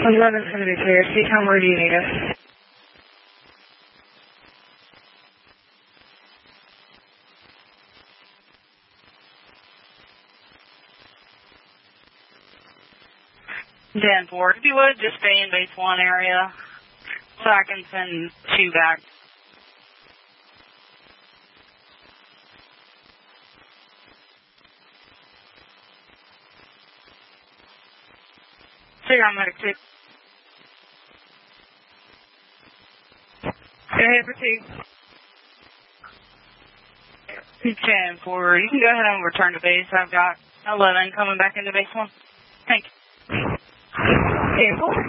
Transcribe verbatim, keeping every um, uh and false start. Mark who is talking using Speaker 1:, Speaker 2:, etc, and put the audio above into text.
Speaker 1: eleven's going to be clear. Seacom, where do you need us?
Speaker 2: ten four, if you would, just stay in base one area so I can send two back. See you on medic two.
Speaker 1: Go ahead for two.
Speaker 2: ten four, you can go ahead and return to base. I've got eleven coming back into base one. Thank you.
Speaker 1: ten four.